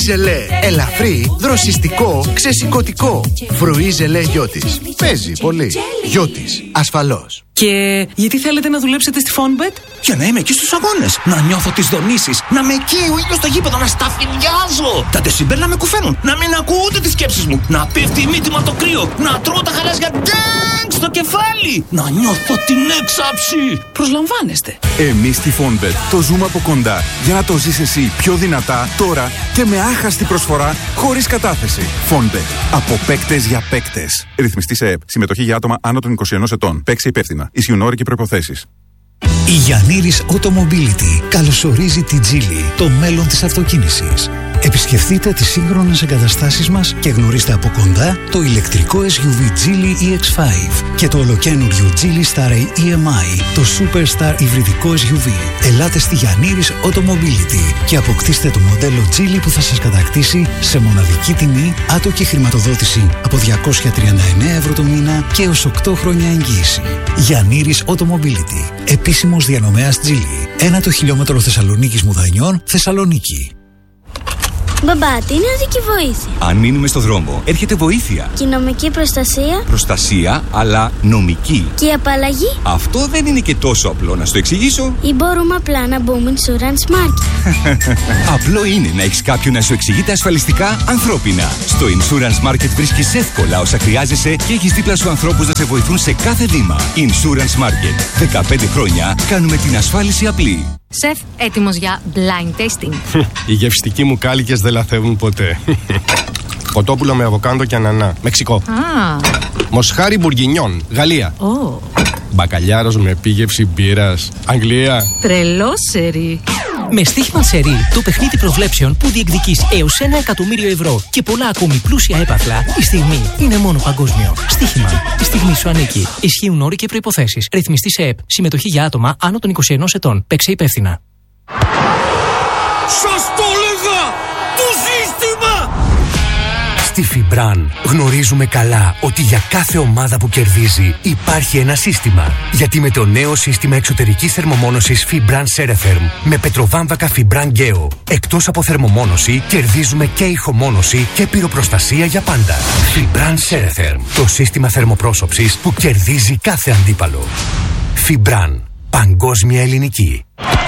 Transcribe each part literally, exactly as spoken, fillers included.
Φρουίζελε. Ελαφρύ, δροσιστικό, ξεσηκωτικό. Φρουίζελε Γιώτης. Παίζει πολύ. Γιώτης. Ασφαλώς. Και γιατί θέλετε να δουλέψετε στη Fonbet? Για να είμαι εκεί στους αγώνες. Να νιώθω τις δονήσεις. Να με εκεί ο ήλιος στο γήπεδο. Να σταφυδιάζω. Τα τεσιμπέλ να με κουφαίνουν. Να μην ακούω ούτε τις σκέψεις μου. Να πέφτει η μύτη μου από το κρύο. Να τρώω τα γαλάζια ντάγκ στο κεφάλι. Να νιώθω την έξαψη. Προσλαμβάνεστε. Εμείς στη Fonbet το ζούμε από κοντά για να το ζεις εσύ πιο δυνατά τώρα και με άχαστη προσφορά χωρίς κατάθεση. Fonbet. Από παίκτες για παίκτες. Ρυθμιστή σε ΕΠ. Συμμετοχή για άτομα άνω των είκοσι ενός ετών. Παίξε υπεύθυνα. Ισχύουν όροι και προϋποθέσεις. Η Γιαννήρης Automobility καλωσορίζει την Geely, το μέλλον της αυτοκίνησης. Επισκεφτείτε τις σύγχρονες εγκαταστάσεις μας και γνωρίστε από κοντά το ηλεκτρικό ες γιου βι Geely ι εξ φάιβ και το ολοκαίνουργιο Geely Star ι εμ άι, το Superstar υβριδικό ες γιου βι. Ελάτε στη Γιαννήρης Automobility και αποκτήστε το μοντέλο Geely που θα σας κατακτήσει σε μοναδική τιμή, άτοκη χρηματοδότηση από διακόσια τριάντα εννέα ευρώ το μήνα και έως οκτώ χρόνια εγγύηση. Γιαννήρης Automobility. Επίσημος διανομέας Geely. Ένα το χιλιόμετρο Θεσσαλονίκης Μουδανιών, Θεσσαλονίκη. Μπαμπά, τι είναι οδική βοήθεια? Αν μείνουμε στο δρόμο, έρχεται βοήθεια. Και η νομική προστασία? Προστασία, αλλά νομική. Και η απαλλαγή? Αυτό δεν είναι και τόσο απλό, να σου το εξηγήσω. Ή μπορούμε απλά να μπούμε Insurance Market? Απλό είναι να έχεις κάποιον να σου εξηγείται ασφαλιστικά ανθρώπινα. Στο Insurance Market βρίσκεις εύκολα όσα χρειάζεσαι και έχεις δίπλα σου ανθρώπους να σε βοηθούν σε κάθε βήμα. Insurance Market. δεκαπέντε χρόνια κάνουμε την ασφάλιση απλή. Σεφ, έτοιμος για blind tasting? Οι γευστικοί μου κάλικες δεν λαθεύουν ποτέ. Κοτόπουλο με αβοκάντο και ανανά, Μεξικό. Ah. Μοσχάρι μπουργκινιόν, Γαλλία. Oh. Μπακαλιάρος με επίγευση μπύρας, Αγγλία. Τρελό σερί. Με στοίχημα σερί, το παιχνίδι προβλέψεων που διεκδικείς έως ένα εκατομμύριο ευρώ και πολλά ακόμη πλούσια έπαθλα, η στιγμή είναι μόνο παγκόσμιο. Στοίχημα. Η στιγμή σου ανήκει. Ισχύουν όροι και προϋποθέσεις. Ρυθμιστή σε ΕΠ. Συμμετοχή για άτομα άνω των είκοσι ενός ετών. Παίξε υπεύθυνα. Σας το έλεγα! Το σύστημα! Στη Φιμπραν γνωρίζουμε καλά ότι για κάθε ομάδα που κερδίζει υπάρχει ένα σύστημα. Γιατί με το νέο σύστημα εξωτερικής θερμομόνωσης Fibran Ceretherm με πετροβάμβακα Fibran Geo, εκτός από θερμομόνωση, κερδίζουμε και ηχομόνωση και πυροπροστασία για πάντα. Fibran Ceretherm, το σύστημα θερμοπρόσωψης που κερδίζει κάθε αντίπαλο. Fibran, παγκόσμια ελληνική.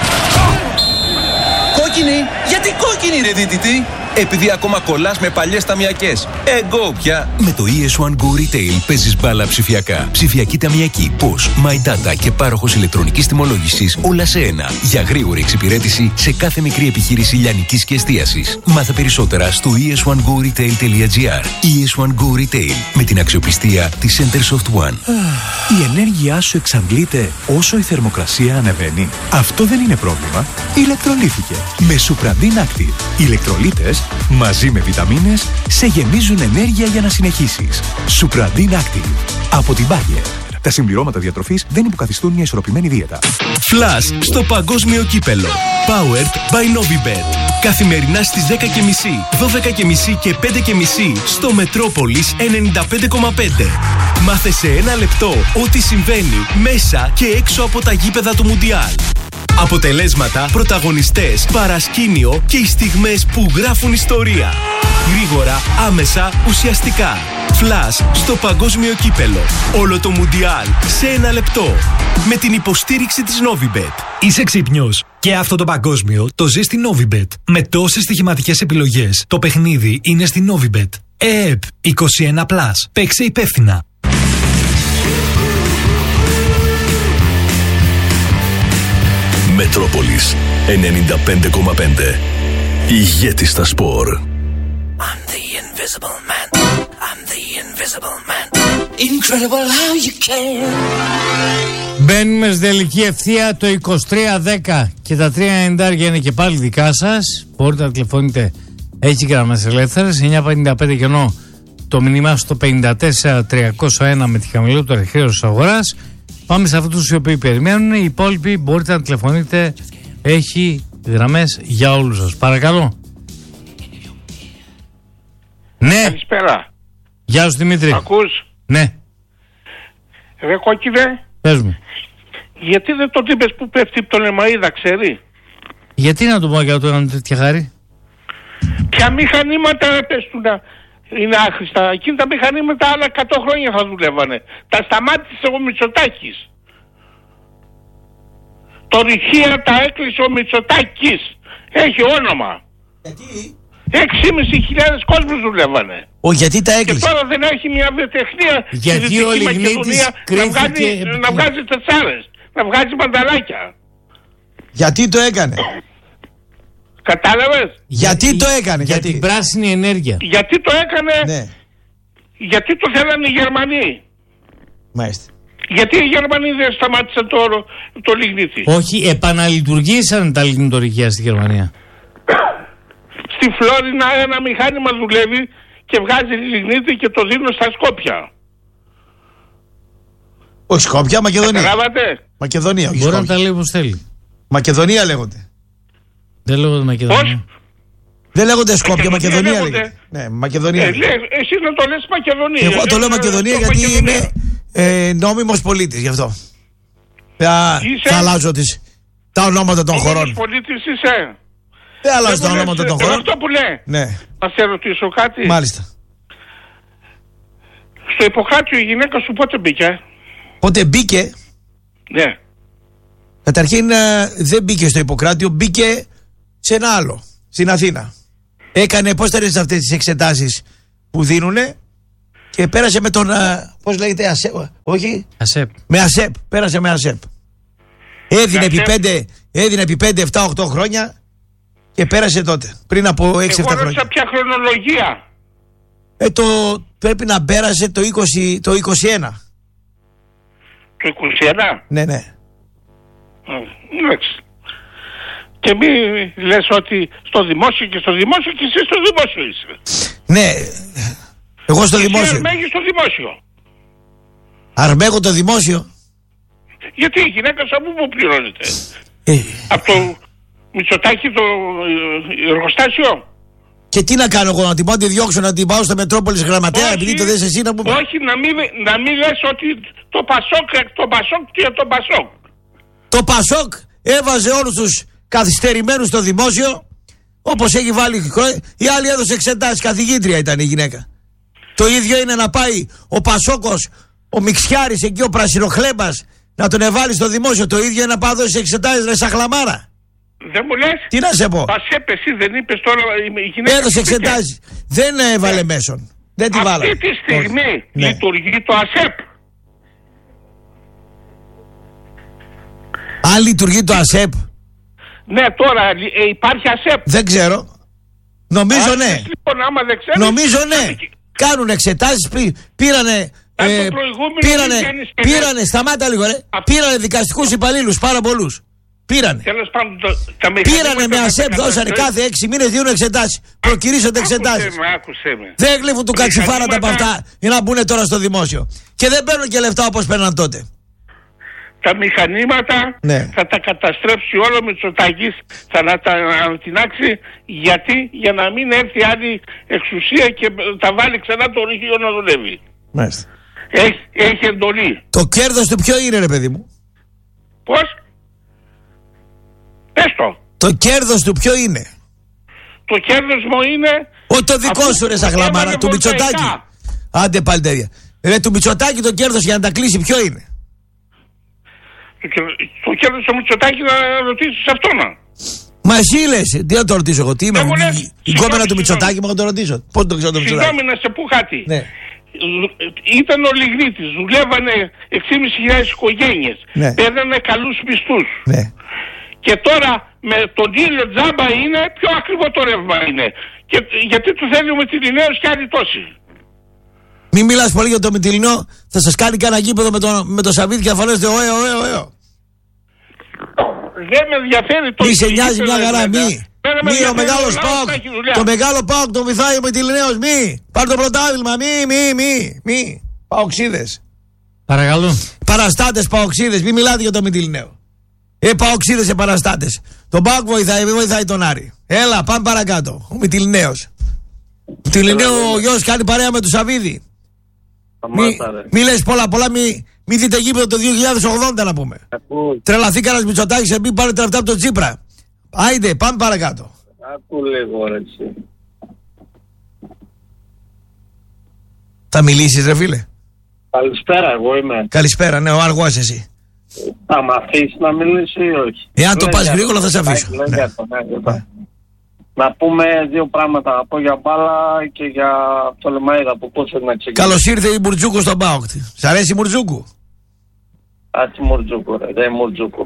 Κόκκινη! Γιατί κόκκινη ρε δίτητη? Επειδή ακόμα κολλάς με παλιές ταμιακές. Εγώ πια. Με το ι ες βαν Go Retail παίζεις μπάλα ψηφιακά. Ψηφιακή ταμιακή, Posh, My Data και πάροχος ηλεκτρονικής τιμολόγησης όλα σε ένα. Για γρήγορη εξυπηρέτηση σε κάθε μικρή επιχείρηση λιανικής και εστίασης. Μάθε περισσότερα στο ι ες βαν go retail τελεία τζι άρ. ι ες βαν Go Retail με την αξιοπιστία της Centersoft One. Η ενέργειά σου εξαντλείται όσο η θερμοκρασία ανεβαίνει. Αυτό δεν είναι πρόβλημα. Ηλεκτρολύθηκε με Supradin Active. Οι ηλεκτρολίτες μαζί με βιταμίνες σε γεμίζουν ενέργεια για να συνεχίσεις. Supradin Active από την Bayer. Τα συμπληρώματα διατροφής δεν υποκαθιστούν μια ισορροπημένη δίαιτα. Flash στο παγκόσμιο κύπελο. Powered by Novibet. Καθημερινά στις δέκα και μισή, δώδεκα και μισή και πέντε και μισή στο Metropolis ενενήντα πέντε κόμμα πέντε. Μάθε σε ένα λεπτό ό,τι συμβαίνει μέσα και έξω από τα γήπεδα του Μουντιάλ. Αποτελέσματα, πρωταγωνιστές, παρασκήνιο και οι στιγμές που γράφουν ιστορία. Γρήγορα, άμεσα, ουσιαστικά. Flash στο παγκόσμιο κύπελο. Όλο το Μουντιάλ σε ένα λεπτό. Με την υποστήριξη της Novibet. Είσαι ξύπνιος. Και αυτό το παγκόσμιο το ζει στη Novibet. Με τόσες στοιχηματικές επιλογές. Το παιχνίδι είναι στη Novibet. ΕΕΠ είκοσι ένα πλας. Παίξε υπεύθυνα. Μετρόπολης ενενήντα πέντε κόμμα πέντε. Ηγέτης στα σπορ. I'm the invisible man. I'm the invisible man. Incredible how you can. Μπαίνουμε στην τελική ευθεία το είκοσι τρία δέκα και τα τρία ενενήντα είναι και πάλι δικά σας. Μπορείτε να τηλεφωνείτε, έχει γραμμές ελεύθερες. εννιά πενήντα πέντε και ενώ το μήνυμά στο πενήντα τέσσερα τριακόσια ένα με τη χαμηλότερη αρχαίωση της αγοράς. Πάμε σε αυτούς οι οποίοι περιμένουν. Οι υπόλοιποι μπορείτε να τηλεφωνείτε, έχει γραμμές για όλους σας. Παρακαλώ. Ναι. Καλησπέρα. Γεια σου Δημήτρη. Ακούς? Ναι. Ρε κόκκινε. Πες μου. Γιατί δεν τον είπες που πέφτει από τον Λεμαΐδα, ξέρει? Γιατί να το πω για το έκανα τέτοια χάρη? Ποια μηχανήματα πες του να είναι άχρηστα? Εκείνα τα μηχανήματα άλλα εκατό χρόνια θα δουλεύανε. Τα σταμάτησε ο Μητσοτάκης. Το ρηχεία τα έκλεισε ο Μητσοτάκης. Έχει όνομα. Γιατί? έξι και μισή χιλιάδες κόσμους δουλεύανε. Ο, γιατί τα έκλεισε? Και τώρα δεν έχει μια βιοτεχνία. Γιατί ο Λιγνίτης κρίθηκε... Να, να βγάζει τετσάρες, να βγάζει μανταλάκια. Γιατί το έκανε? Κατάλαβες? Γιατί, γιατί το έκανε? Για γιατί? την πράσινη ενέργεια. Γιατί το έκανε? Ναι. Γιατί το θέλανε οι Γερμανοί. Μάλιστα. Γιατί οι Γερμανοί δεν σταμάτησαν το, το λιγνίτη? Όχι, επαναλειτουργήσαν τα λιγνητορυχεία στη Γερμανία. Στη Φλόρινα ένα μηχάνημα δουλεύει και βγάζει λιγνίτη και το δίνουν στα Σκόπια. Όχι Σκόπια, Μακεδονία. Καταλάβατε? Μακεδονία, όχι Μπορεί Σκόπια. να τα λέει όπως θέλει. Μακεδονία λέγονται. Δεν λέγονται Μακεδονία. Πώς? Δεν λέγονται Σκόπια, Μακεδονία, Μακεδονία λέγονται. Ναι, Μακεδονία. Ε, λέ, εσύ να το λες Μακεδονία. Εγώ το λέω Μακεδονία γιατί Μακεδονία. είμαι ε, νόμιμος πολίτης, γι' αυτό. Θα, θα αλλάζω τις, τα ονόματα των χωρών. Νόμιμος πολίτης είσαι? Δεν αλλάζω τα ονόματα των χωρών. Αυτό που λέει. Ναι. Να σε ρωτήσω κάτι. Μάλιστα. Στο Ιπποκράτιο η γυναίκα σου πότε μπήκε? Πότε μπήκε? Ναι. Καταρχήν δεν μπήκε στο Ιπποκράτιο, μπήκε σε ένα άλλο, στην Αθήνα. Έκανε, πώς τα λες αυτές τις εξετάσεις που δίνουνε και πέρασε με τον, πώς λέγεται, ΑΣΕΠ, όχι? ΑΣΕΠ. Με ΑΣΕΠ, πέρασε με ΑΣΕΠ. Έδινε επί πέντε, έδινε επί πέντε, εφτά, οκτώ χρόνια και πέρασε τότε, πριν από έξι εφτά χρόνια. Εγώ ποια χρονολογία. Ε, το, πρέπει να πέρασε το είκοσι, το είκοσι ένα. Το είκοσι ένα? Ναι, ναι. Εντάξει. Και μη λες ότι στο δημόσιο και στο δημόσιο και εσύ στο δημόσιο είσαι. Ναι, εγώ στο εσύ δημόσιο. Αρμέγεις στο δημόσιο. Αρμέγω το δημόσιο. Γιατί η γυναίκα σου από πού πληρώνεται? Ε. Από το Μητσοτάκη το εργοστάσιο? Και τι να κάνω εγώ, να την πάω να τη διώξω, να την πάω στο Μετρόπολης γραμματέα, όχι, επειδή το δες εσύ να μου... Όχι, να μην, να μην λες ότι το Πασόκ, το Πασόκ και το Πασόκ. Το Πασόκ έβαζε όλους τους καθυστερημένους στο δημόσιο, όπως έχει βάλει η άλλη έδωσε εξετάσεις, καθηγήτρια ήταν η γυναίκα. Το ίδιο είναι να πάει ο Πασόκος, ο Μιξιάρης εκεί, ο Πρασινοχλέμπας, να τον εβάλει στο δημόσιο. Το ίδιο είναι να πάει δώσει εξετάσεις, ρε σαχλαμάρα. Δεν μου λες? Τι να σε πω? Πασέπ, εσύ δεν είπες τώρα η γυναίκα? Έδωσε εξετάσεις. Δεν έβαλε yeah. μέσον. Δεν τη βάλα. Αυτή τη στιγμή ναι. λειτουργεί το ΑΣΕΠ. Αν λειτουργεί το ΑΣΕΠ. Ναι, τώρα ε, υπάρχει ΑΣΕΠ. Δεν ξέρω. Νομίζω ναι. Λοιπόν, άμα δεν ξέρεις, νομίζω ναι. Κάνουν εξετάσεις, πήρανε... Ε, πήρανε, πήρανε, σταμάτα λίγο ρε, Α... πήρανε δικαστικούς υπαλλήλους πάρα πολλούς. Πήρανε. Πάντων, το, τα πήρανε με ΑΣΕΠ, δώσανε κάθε έξι μήνες, δίνουν εξετάσεις. Προκυρήσονται εξετάσεις. Δεν γλύφουν του κατσιφάρατα από αυτά για να μπουν τώρα στο δημόσιο. Και δεν παίρνουν και λεφτά όπως παίρναν τότε. Τα μηχανήματα ναι. θα τα καταστρέψει όλο ο Μητσοτάκης, θα να τα ανατινάξει. Γιατί? Για να μην έρθει άλλη εξουσία και τα βάλει ξανά το ρηχείο να δουλεύει. Μάλιστα. Έχει, έχει εντολή. Το κέρδος του ποιο είναι ρε παιδί μου? Πώς? Πες το. Το κέρδος του ποιο είναι? Το κέρδος μου είναι... Ο το δικό σου ρε σαχλαμάρα, του Μητσοτάκη. Άντε πάλι τέτοια. Ρε του Μητσοτάκη το κέρδος για να τα κλείσει ποιο είναι? Το, το κέρδος του Μητσοτάκη να ρωτήσεις αυτόν. Μα εσύ λες, τι να το ρωτήσω εγώ, τι είμαι, η κόμενα του Μητσοτάκη μου να το ρωτήσω. Πώς το ξέρω το Μητσοτάκη? Συγγνώμη να σε πω κάτι. Ναι. Ήταν ο Λιγνίτης, δουλεύανε έξι και μισή χιλιάδες οικογένειες, ναι. παίρνανε καλούς μισθούς. Ναι. Και τώρα με τον ήλιο τζάμπα είναι, πιο ακριβό το ρεύμα είναι. Και γιατί του θέλει ο Μυτιληναίος και άλλοι τόσοι. Μην μιλάς πολύ για το Μυτιληνό, θα σας κάνει κανένα γήπεδο με τον, με το Σαββίδι και θα φωνέσετε ωε, ωε, ωε. Δεν με ενδιαφέρει το... Μη σε νοιάζει μια χαρά, μη. Μη ο μεγάλος ΠΑΟΚ, το μεγάλο ΠΑΟΚ τον βυθάει ο Μυτιληναίος, μη. Πάρ' το πρωτάθλημα, μη, μη, μη, μη. Παοξίδες. Παρακαλώ. Παραστάτες παοξίδες, μη μιλάτε για το Μυτιληναίο. Ε, παοξίδες σε παραστάτες. Τον ΠΑΟΚ βοηθάει, μη βοηθάει τον Άρη. Έλα, πάμε παρακάτω. Ο Μυτιληναίος. Ο Μυτιληναίο ο γιος κάνει παρέα με τον Σαββίδι. Μη, μη λες πολλά πολλά, μη, μη δείτε γήπεδο το δύο χιλιάδες ογδόντα να πούμε. Τρελαθεί κανένας Μητσοτάκης, σε πει πάρε τα λεφτά από τον Τσίπρα. Άιντε, πάμε παρακάτω. Άκου λίγο ρε εσύ. Θα μιλήσεις ρε φίλε? Καλησπέρα, εγώ είμαι. Καλησπέρα, ναι, ο αργός εσύ. Θα μ' αφήσεις να μιλήσω ή όχι? Εάν το πας γρήγορα θα σε αφήσω. Ναι. Ναι. Ναι. Να πούμε δύο πράγματα. Να πω για μπάλα και για το Λεμαΐδα που πώς θέλει να ξεκινήσει. Καλώς ήρθε η Μουρτζούκου στον ΠΑΟΚ. Σ' αρέσει η Μουρτζούκου? Άτσι Μουρτζούκου ρε, δεν Μουρτζούκου.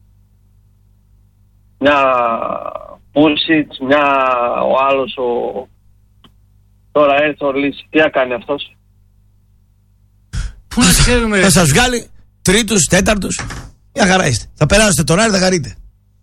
Μια Πούσιτς, μια ο άλλος ο... Τώρα έρθει ο Λύση. Τι θα κάνει αυτός? Πού να ξέρουμε? Θα σας βγάλει τρίτους, τέταρτους. Μια χαρά είστε. Θα περάσετε τον Άρη, θα χαρείτε.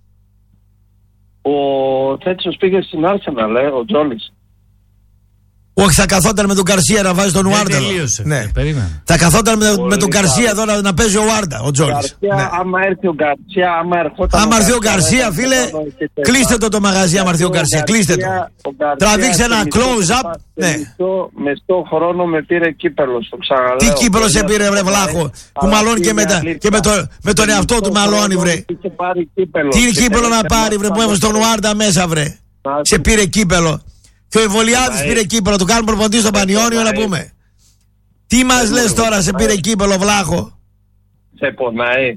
Ο Τέτσος πήγε στην Άρσεναλ, ε, ο Τζόλης. Όχι, θα καθόταν με τον Καρσία να βάζει τον Ουάρντα. Τελείωσε. Ναι. Περίμενε. Θα καθόταν με, με τον Καρσία εδώ να, να παίζει ο Ουάρντα, ο Τζόλης. Ναι. Άμα έρθει ο Γκαρσία, άμα ερχόταν. Άμα έρθει ο Γκαρσία, φίλε, κλείστε το το μαγαζί. Άμα έρθει ο Γκαρσία, κλείστε το. Τραβήξε ένα close-up. Ναι. Με στο χρόνο με πήρε κύπελο, στο ξαναλέω. Τι κύπελο σε πήρε, βρε βλάχο, που μαλώνει και, με τον εαυτό του μαλώνει, βρε. Τι κύπελο να πάρει, βρε, που έβασε τον Ουάρντα μέσα, βρε. Σε πήρε κύπελο. Και ο Εμβολιάδης πήρε κύπελο, του κάνουν προπονητή στο Πανιόνιο να πούμε. Τι μας λες τώρα, σε πήρε κύπελο, βλάχο? Σε πονάει.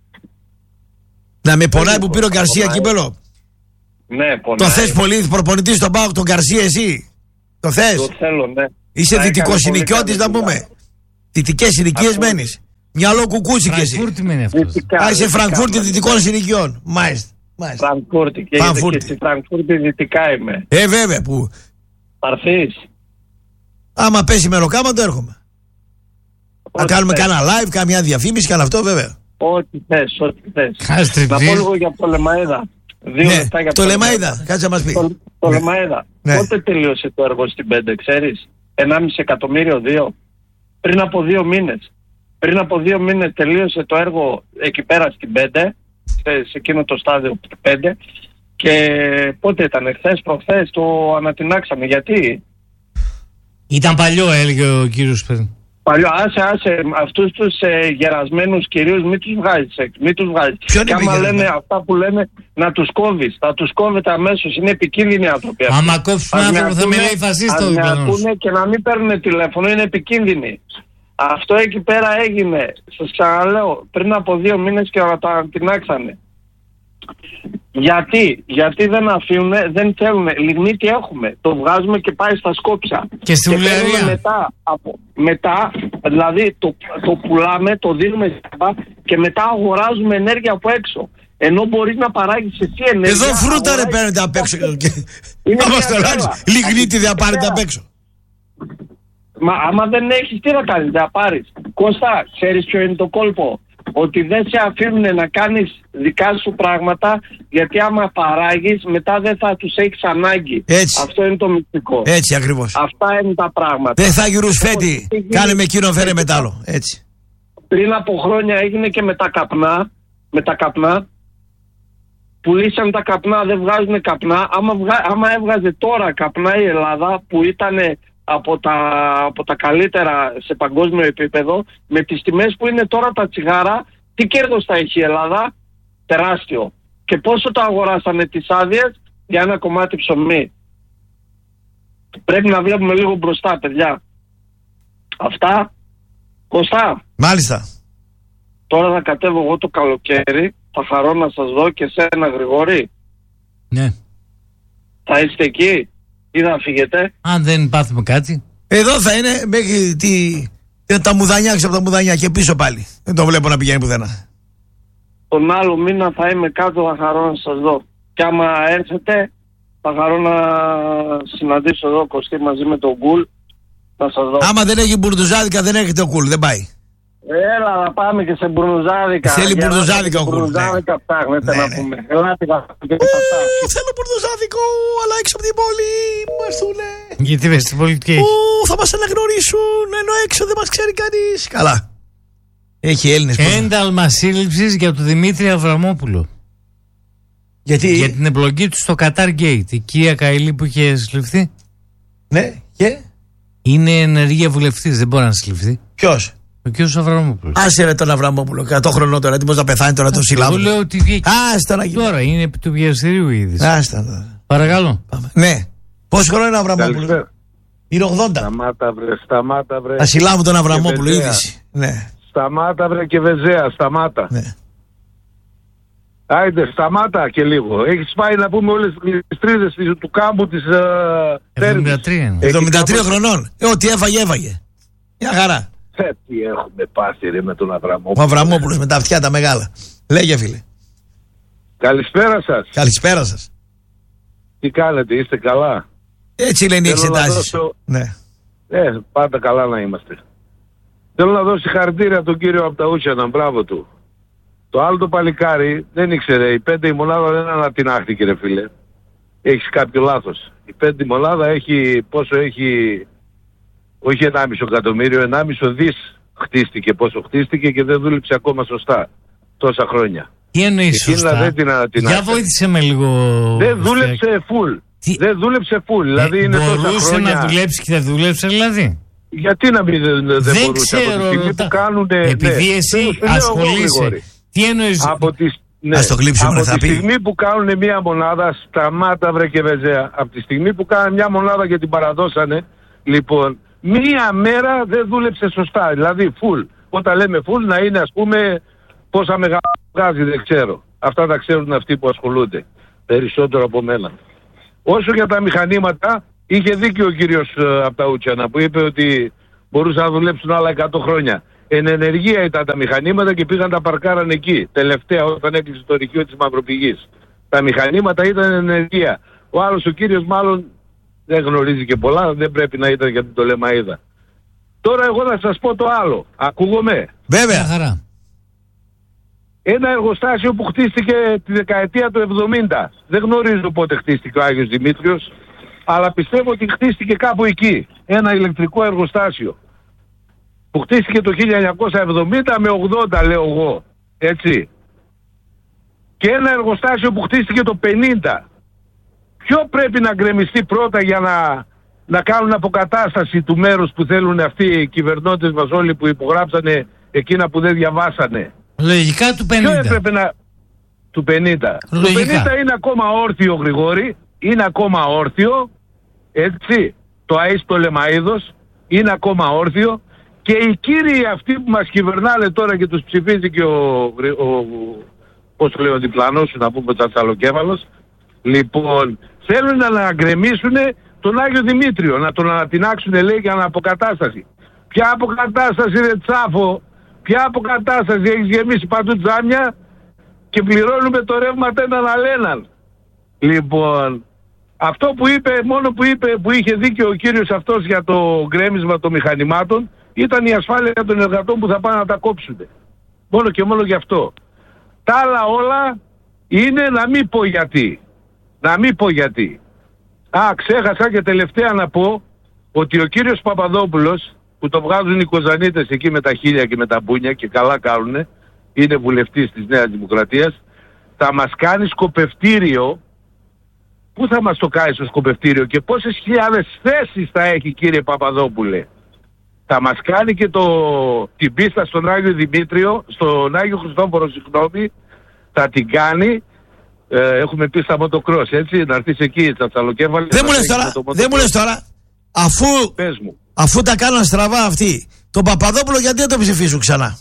Να με πονάει που πήρε ο Γκαρσία κύπελο? Ναι, πονάει. Το θες πολύ προπονητή στον ΠΑΟΚ, τον Γκαρσία εσύ? Το θες? Το θέλω, ναι. Είσαι δυτικός συνοικιώτης να πούμε. Δυτικές συνοικίες μένεις. Μυαλό κουκούτσι κι εσύ. Φραγκφούρτη μένει αυτός. Α, είσαι Φραγκφούρτη δυτικών συνοικιών. Μάλιστα. Φραγκφούρτη και, και στη Φραγκφούρτη δυτικά είμαι. Ε, βέβαια, που. Παρθείς. Άμα πέσει μεροκάμα το έρχομαι. Να κάνουμε κάνα live, καμιά διαφήμιση, κάνα αυτό βέβαια. Ό,τι θες, ό,τι θες. Να πω λίγο για το Λεμαΐδα. Δύο ναι, λεπτά για το Λεμαΐδα, κάτσε να μας πει. Το, το ναι. Λεμαΐδα. Ναι. Πότε τελείωσε το έργο στην πέντε, ξέρεις? Ενάμιση εκατομμύριο, δύο. Πριν από δύο μήνες. Πριν από δύο μήνες τελείωσε το έργο εκεί πέρα στην πέντε. Σε εκείνο το στάδιο πέντε. Και πότε ήταν, χθες, προχθές το ανατινάξαμε. Γιατί? Ήταν παλιό, έλεγε ο κύριος πριν. Παλιό, άσε, άσε, αυτούς τους ε, γερασμένους κυρίους μην τους βγάζεις έξω, μην τους βγάζεις. Και άμα λένε αυτά που λένε να τους κόβεις, θα τους κόβετε αμέσως, είναι επικίνδυνοι άνθρωποι. Άμα κόψεις τον άνθρωπο θα μιλάει φασίστα ο διπλανός. Ας με ακούνε και να μην παίρνουν τηλέφωνο, είναι επικίνδυνοι. Αυτό εκεί πέρα έγινε, σας ξαναλέω, πριν από δύο μήνες και να το ανατινάξανε. Γιατί, γιατί δεν αφήνουν, δεν θέλουν. Λιγνίτη έχουμε. Το βγάζουμε και πάει στα Σκόπια. Και στη Βουλγαρία. Μετά, από, μετά, δηλαδή το, το πουλάμε, το δίνουμε και μετά αγοράζουμε ενέργεια από έξω. Ενώ μπορείς να παράγεις εσύ ενέργεια. Εδώ φρούτα ρε παίρνετε απ' έξω. Άμα στελάνεις, λιγνίτη δεν πάρετε απ' έξω. Μα άμα δεν έχεις τι να κάνεις, δεν πάρεις. Κώστα, ξέρεις ποιο είναι το κόλπο? Ότι δεν σε αφήνουν να κάνεις δικά σου πράγματα, γιατί άμα παράγεις μετά δεν θα τους έχεις ανάγκη. Έτσι. Αυτό είναι το μυστικό. Έτσι ακριβώς. Αυτά είναι τα πράγματα. Δεν θα γυρούς φέτη, κάνε με εκείνο φέρε μετάλλο. Έτσι. Πριν από χρόνια έγινε και με τα καπνά, με τα καπνά, πουλήσαν τα καπνά, δεν βγάζουν καπνά. Άμα, βγα... άμα έβγαζε τώρα καπνά η Ελλάδα που ήταν από τα, από τα καλύτερα σε παγκόσμιο επίπεδο, με τις τιμές που είναι τώρα τα τσιγάρα, τι κέρδος θα έχει η Ελλάδα? Τεράστιο. Και πόσο το αγοράσανε τις άδειες για ένα κομμάτι ψωμί? Πρέπει να βλέπουμε λίγο μπροστά, παιδιά. Αυτά. Κωστά. Μάλιστα. Τώρα θα κατέβω εγώ το καλοκαίρι, θα χαρώ να σας δω και σένα, Γρηγόρη. Ναι. Θα είστε εκεί ή θα φύγετε? Αν δεν πάθουμε κάτι. Εδώ θα είναι μέχρι τη... τα μουδανιά, από τα μουδανιά και πίσω πάλι. Δεν το βλέπω να πηγαίνει πουθενά. Τον άλλο μήνα θα είμαι κάτω, θα χαρώ να σας δω. Και άμα έρθετε, θα χαρώ να συναντήσω εδώ Κωστή μαζί με τον Γκουλ. Να σας δω. Άμα δεν έχει μπουρντουζάδικα, δεν έχετε ο Γκουλ, δεν πάει. Έλα να πάμε και σε μπουρντουζάδικα. Θέλει μπουρντουζάδικα ο Γκουλ. Μπουρντουζάδικα ψάχνετε να πούμε. Ελάτε να πούμε. Θέλω μπουρντουζάδικο, αλλά έξω από την πόλη μου έρθουνε. Γιατί βες στην πόλη τι έχει? Θα μας αναγνωρίσουν, ενώ έξω δεν μας ξέρει κανείς. Καλά. Έχει Έλληνες. Ένταλμα σύλληψης για τον Δημήτρη Αβραμόπουλο. Γιατί? Για την εμπλοκή του στο Qatar Gate. Η Κία Καηλή που είχε συλληφθεί. Ναι, και? Είναι ενεργεία βουλευτής, δεν μπορεί να συλληφθεί. Ποιος? Ο κύριος Αβραμόπουλος. Άσε ρε τον Αβραμόπουλο, εκατό χρονών τώρα, τι πώς να πεθάνει τώρα τον συλλάβουν. Εγώ λέω ότι βγήκε. Άστα να γίνει. Τώρα είναι επί του βιαστηρίου η είδηση. Άστα τώρα. Παρακαλώ. Πάμε. Ναι. Πόσο χρόνο είναι ο Αβραμόπουλος? Είναι ογδόντα. Σταμάτα βρε, σταμάτα βρε. Ασυλά μου τον Αβραμόπουλο, είδηση. Ναι. Σταμάτα βρε και Βεζέα, σταμάτα. Ναι. Άιντε, σταμάτα και λίγο. Έχεις πάει να πούμε όλες τις τρίδες του κάμπου της uh, εβδομήντα τρία. εβδομήντα τρία χρονών. Ε, ό,τι έφαγε, έφαγε. Μια χαρά. Ε, τι έχουμε πάθει ρε με τον Αβραμόπουλο. Ο Αβραμόπουλος με τα αυτιά τα μεγάλα. Λέγε φίλε. Καλησπέρα σας. Καλησπέρα σας. Τι κάνετε, είστε καλά? Έτσι λένε οι εξετάσεις. Δώσω... Ναι. Ε, πάντα καλά να είμαστε. Θέλω να δώσω συγχαρητήρια από τον κύριο Απταούτσια, να μπράβο του. Το άλλο το παλικάρι δεν ήξερε. Η πέντε η μονάδα δεν ανατινάχθηκε ρε φίλε. Έχεις κάποιο λάθος. Η πέντε η μονάδα έχει πόσο έχει... Όχι ενάμισο εκατομμύριο, ενάμισο δις χτίστηκε πόσο χτίστηκε και δεν δούλεψε ακόμα σωστά τόσα χρόνια. Τι εννοείς σωστά? Δεν την Για βοήθησε με λίγο. Δεν δούλεψε full. Τι... Δεν δούλεψε full. Δηλαδή ε, είναι μπορούσε χρόνια... να δουλέψει και δεν δούλεψε δηλαδή. Γιατί να μην δεν, δεν, δεν μπορούσε ξέρω, από τη στιγμή τα... που κάνουν... Επειδή ναι, εσύ ασχολείσαι. Τι εννοείς? Από τη, ναι, Ας το κλείψουμε, από θα τη πει. στιγμή που κάνουν μια μονάδα, σταμάτα βρε και Βεζέα. Από τη στιγμή που κάνουν μια μονάδα και την παραδώσανε, λοιπόν, μία μέρα δεν δούλεψε σωστά. Δηλαδή full. Όταν λέμε full να είναι ας πούμε πόσα μεγάλα βγάζει δεν ξέρω. Αυτά τα ξέρουν αυτοί που ασχολούνται. Περισσότερο από μένα. Όσο για τα μηχανήματα, είχε δίκιο ο κύριος Απταούτσιανα που είπε ότι μπορούσαν να δουλέψουν άλλα εκατό χρόνια. Εν ενεργεία ήταν τα μηχανήματα και πήγαν τα παρκάραν εκεί. Τελευταία όταν έκλεισε το ρηχείο της Μαυροπηγής. Τα μηχανήματα ήταν εν ενεργεία. Ο άλλος ο κύριος μάλλον δεν γνωρίζει και πολλά, δεν πρέπει να ήταν για την Πτολεμαΐδα. Τώρα εγώ θα σας πω το άλλο. Ακούγομαι? Βέβαια. Χαρά. Ένα εργοστάσιο που χτίστηκε τη δεκαετία του εβδομήντα. Δεν γνωρίζω πότε χτίστηκε ο Άγιος Δημήτριος, αλλά πιστεύω ότι χτίστηκε κάπου εκεί. Ένα ηλεκτρικό εργοστάσιο που χτίστηκε το χίλια εννιακόσια εβδομήντα με ογδόντα λέω εγώ. Έτσι. Και ένα εργοστάσιο που χτίστηκε το πενήντα. Ποιο πρέπει να γκρεμιστεί πρώτα για να, να κάνουν αποκατάσταση του μέρους που θέλουν αυτοί οι κυβερνώντες μας όλοι που υπογράψανε εκείνα που δεν διαβάσανε? Λογικά του πενήντα. Ποιο έπρεπε να... Του πενήντα. Λογικά. Το πενήντα είναι ακόμα όρθιο, Γρηγόρη. Είναι ακόμα όρθιο. Έτσι. Το ΑΕΣ Πτολεμαΐδος είναι ακόμα όρθιο. Και οι κύριοι αυτοί που μας κυβερνάνε τώρα και τους ψηφίζει και ο... ο, ο πώς το λέω, ο διπλανός σου να πούμε ο Τσατσαλοκέφαλος. Λοιπόν, θέλουν να αναγκρεμίσουν τον Άγιο Δημήτριο. Να τον ανατινάξουν λέει για αναποκατάσταση. Ποια αποκατάσταση ρε τσάφο? Ποια αποκατάσταση? Έχεις γεμίσει παντού τζάμια και πληρώνουμε το ρεύμα έναν αλέναν. Λοιπόν, αυτό που είπε, μόνο που είπε, που είχε δίκιο ο κύριος αυτός για το γκρέμισμα των μηχανημάτων, ήταν η ασφάλεια των εργατών που θα πάνε να τα κόψουν. Μόνο και μόνο γι' αυτό. Τα άλλα όλα είναι να μην πω γιατί. Να μην πω γιατί. Α, ξέχασα και τελευταία να πω ότι ο κύριος Παπαδόπουλος, που το βγάζουν οι κοζανίτες εκεί με τα χίλια και με τα μπούνια και καλά κάνουνε, είναι βουλευτής της Νέας Δημοκρατίας, θα μας κάνει σκοπευτήριο. Πού θα μας το κάνει στο σκοπευτήριο και πόσες χιλιάδες θέσεις θα έχει κύριε Παπαδόπουλε? Θα μας κάνει και το, την πίστα στον Άγιο Δημήτριο, στον Άγιο Χριστόφορο συγγνώμη, θα την κάνει. Ε, έχουμε πίστα μοτοκρός, έτσι, να έρθεις εκεί, Τσατσαλοκέφαλη. Δεν μου λες τώρα, δεν μου λες τώρα, αφού, αφού τα κάναν στραβά αυτοί, τον Παπαδόπουλο γιατί δεν το ψηφίσουν ξανά?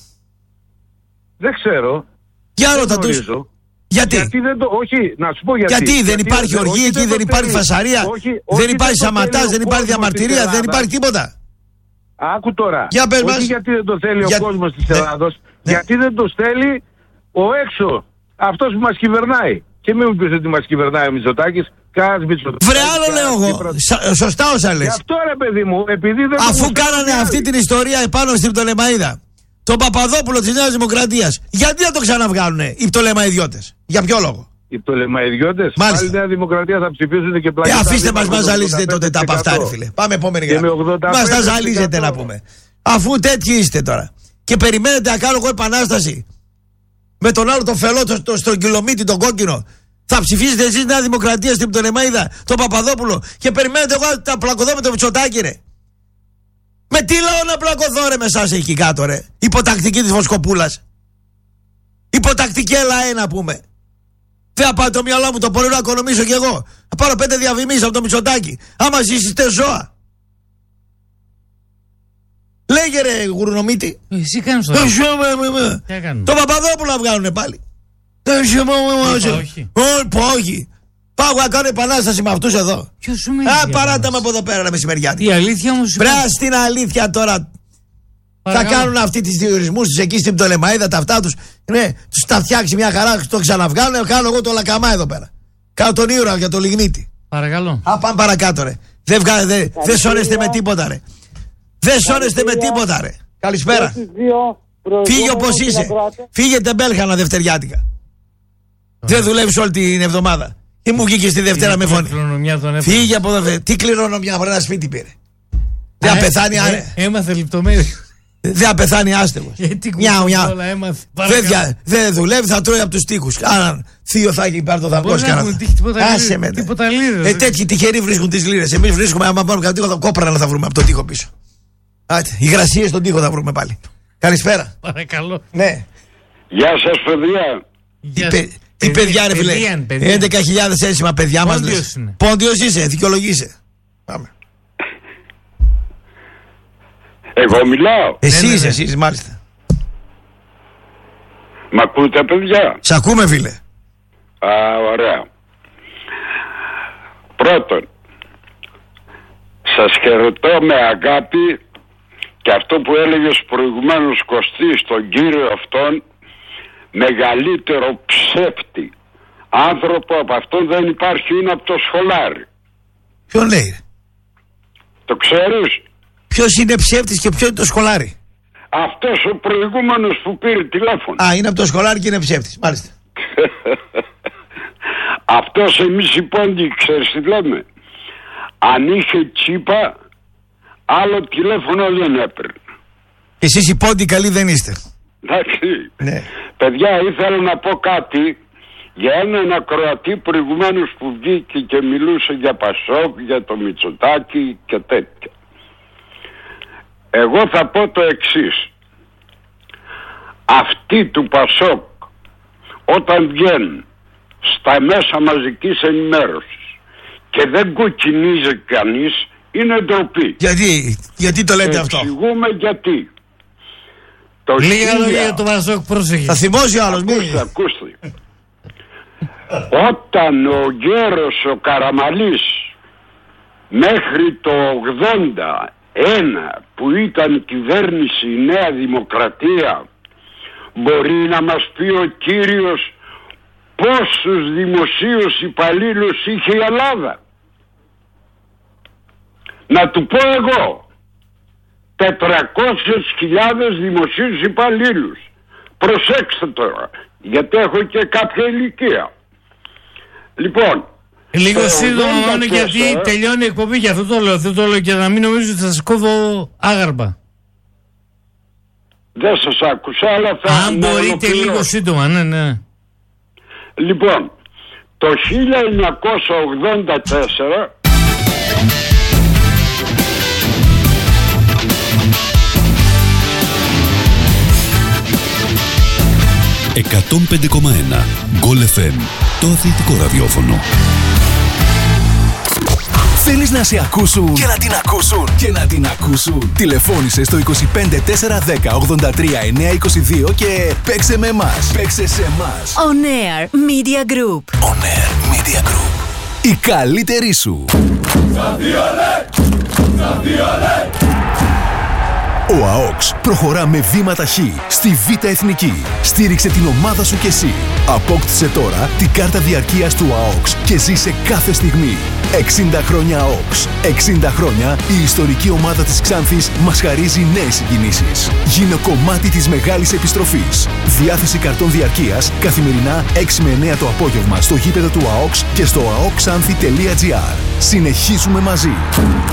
Δεν ξέρω. Για ρώτα τους. Γιατί? Γιατί δεν το, όχι, να σου πω γιατί. Γιατί, δεν γιατί υπάρχει δεν, οργή εκεί, δεν υπάρχει φασαρία, όχι, δεν όχι, υπάρχει δεν σαματάς, δεν υπάρχει διαμαρτυρία, δεν υπάρχει τίποτα. Άκου τώρα. Για πες μας. Όχι γιατί δεν το θέλει Για... ο κόσμος της ναι. Ελλάδος, ναι. γιατί δεν το στέλνει ο έξω, αυτός που μας κυβερνάει. Και μην μου πεις ότι μας κυβερνάει ο Μητσοτάκης. Κάτσε Μητσοτάκης. Βρε άλλο λέω εγώ. Σα, σωστά όσα λες. Γι' αυτό ρε παιδί μου, επειδή δεν... Αφού κάνανε αυτή την ιστορία επάνω στην Πτολεμαΐδα, τον Παπαδόπουλο της Νέας Δημοκρατίας, γιατί δεν το ξαναβγάνουνε οι Πτολεμαϊδιώτες? Για ποιο λόγο? Οι Πτολεμαϊδιώτες, πάλι η Νέα Δημοκρατία θα ψηφίσουν και πλάκια. Ε, αφήστε μας, μας ζαλίζετε τότε τα αυτά, ρε φίλε. Πάμε επόμενη γραμμή. Μας τα ζαλίζετε να πούμε. Αφού τέτοιοι είστε τώρα. Και περιμένετε να κάνω εγώ επανάσταση με τον άλλο τον φελό, τον το, στρογγυλομύτη, τον κόκκινο. Θα ψηφίσετε εσείς Νέα Δημοκρατία στην Πτολεμαΐδα, τον Παπαδόπουλο, και περιμένετε εγώ να πλακωθώ με τον Μητσοτάκη, ρε. Με τι λέω να πλακωθώ, ρε, με εσάς εκεί κάτω, ρε? Υποτακτική της Βοσκοπούλας. Υποτακτική ΕΛΑΕ να πούμε. Δεν θα πάω το μυαλό μου, το πολύ να οικονομήσω κι εγώ. Θα πάρω πέντε διαφημίσεις από το Μητσοτάκη. Άμα εσείς είστε ζώα. λέγε ρε γουρνομίτη. Εσύ κάνεις το. Τι έκανε. Το Παπαδόπουλο βγάλουνε πάλι. Όχι. Όχι. Πάω να κάνω επανάσταση με αυτούς εδώ. Ποιος σου μιλάει. Α, παράτα με από εδώ πέρα, μεσημεριάτη. Η αλήθεια όμως. Πρά στην αλήθεια τώρα. Παρακαλώ. Θα κάνουν αυτοί τις διορισμούς τους εκεί στην Πτολεμαΐδα, τα αυτά τους. Ναι, τους τα φτιάξει μια χαρά, το ξαναβγάλουν. Κάνω εγώ το λακαμά εδώ πέρα. Κάνω τον ήρωα για το λιγνίτη. Παρακαλώ. Α, πάμε παρακάτω, ρε. Δεν βγα... δε... δε σώνεστε με τίποτα, ρε. Δεν σώνεστε με τίποτα, ρε. Καλησπέρα. Φύγε όπως είσαι. Φύγε τεμπέλχανα δευτεριάτικα. Δεν δουλεύεις όλη την εβδομάδα. Τι μου βγήκε τη Δευτέρα με φωνή. Φύγε από εδώ. Τι κληρονομιά, από ένα σπίτι πήρε. Δεν θα πεθάνει άρε. Έμαθε λεπτομέρειες. Δεν θα πεθάνει άστεγος. Μια, μια. Δεν δουλεύει, θα τρώει από τους τοίχους. Άρα θείο θα έχει πάρει το δαμπός. Άσε με. Ε, τέτοιοι τυχεροί βρίσκουν τις λίρες. Εμείς βρίσκουμε, άμα πάμε κάτω τοίχο, κόπρανα θα βρούμε από τον τοίχο πίσω. Άτε, υγρασίες στον τοίχο θα βρούμε πάλι. Καλησπέρα. Παρακαλώ. Ναι. Γεια σας, παιδιά. Τι παιδιά ρε φίλε. έντεκα χιλιάδες ένσημα παιδιά μας λες. Πόντιος είσαι, δικαιολογείσαι. Πάμε. Εγώ μιλάω. Εσύ είσαι, εσύ είσαι, μάλιστα. Μ' ακούτε παιδιά? Σ' ακούμε φίλε. Α, ωραία. Πρώτον, σας χαιρετώ με αγάπη και αυτό που έλεγες προηγουμένως Κωστή στον κύριο αυτόν, μεγαλύτερο ψεύτη άνθρωπο από αυτόν δεν υπάρχει, είναι από το Σχολάρι. Ποιον λέει? Το ξέρεις? Ποιος είναι ψεύτης και ποιο είναι το Σχολάρι? Αυτός ο προηγούμενος που πήρε τηλέφωνο. Α, είναι από το Σχολάρι και είναι ψεύτης, μάλιστα. Αυτός εμείς οι πόντιοι, ξέρεις τι λέμε? Αν είχε τσίπα, άλλο τηλέφωνο δεν έπαιρνε. Εσείς οι πόντιοι καλοί δεν είστε. Εντάξει. Ναι. Παιδιά, ήθελα να πω κάτι για έναν ακροατή προηγουμένως που βγήκε και μιλούσε για Πασόκ, για το Μητσοτάκη και τέτοια. Εγώ θα πω το εξής. Αυτοί του Πασόκ όταν βγαίνουν στα μέσα μαζικής ενημέρωσης και δεν κοκκινίζει κανείς, είναι ντροπή. Γιατί, γιατί το λέτε αυτό? Εξηγούμε γιατί. Λίγα λόγια για το Πασόκ, πρόσεχε. Θα θυμώσει ο άλλος. Ακούστε, ακούστε. Όταν ο γέρος ο Καραμαλής μέχρι το ογδόντα ένα που ήταν κυβέρνηση η Νέα Δημοκρατία, μπορεί να μας πει ο κύριος πόσους δημοσίους υπαλλήλους είχε η Ελλάδα? Να του πω εγώ, τετρακόσιες χιλιάδες δημοσίους υπαλλήλους. Προσέξτε τώρα, γιατί έχω και κάποια ηλικία. Λοιπόν, λίγο σύντομα μόνο γιατί τελειώνει η εκπομπή, για αυτό το λέω. Αυτό το λέω και να μην νομίζω ότι θα σας κόβω άγαρπα. Δεν σας άκουσα, αλλά θα... Αν μπορείτε λίγο σύντομα, ναι, ναι. Λοιπόν, το χίλια εννιακόσια ογδόντα τέσσερα... εκατόν πέντε κόμμα ένα Γκολ εφ εμ, το αθλητικό ραδιόφωνο. Θέλεις να σε ακούσουν και να την ακούσουν και να την ακούσουν. Τηλεφώνησε στο είκοσι πέντε τετρακόσια δέκα ογδόντα τρία εννιακόσια είκοσι δύο και παίξε με εμάς. Παίξε σε εμάς. On Air Media Group. On Air Media Group. Η καλύτερη σου. Ο ΑΟΚΣ προχωρά με βήματα χ στη Β' Εθνική. Στήριξε την ομάδα σου κι εσύ. Απόκτησε τώρα την κάρτα διαρκείας του ΑΟΚΣ και ζήσε κάθε στιγμή. εξήντα χρόνια ΑΟΚΣ. εξήντα χρόνια η ιστορική ομάδα της Ξάνθης μας χαρίζει νέες συγκινήσεις. Γίνε κομμάτι της μεγάλης επιστροφής. Διάθεση καρτών διαρκείας καθημερινά έξι με εννέα το απόγευμα στο γήπεδο του ΑΟΚΣ και στο αοκξάνθη τελεία τζι άρ. Συνεχίζουμε μαζί.